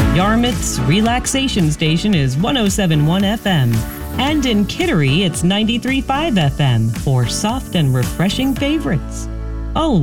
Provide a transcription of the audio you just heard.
Yarmouth's relaxation station is 107.1 FM. And in Kittery, it's 93.5 FM for soft and refreshing favorites. Oh,